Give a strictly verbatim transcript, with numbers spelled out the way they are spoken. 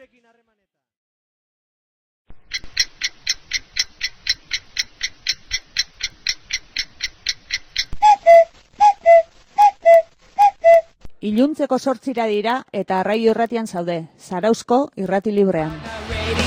gurekin harremanetan. Iluntzeko zortzira dira eta Arraio Irratian zaude, Zarauzko irrati librean.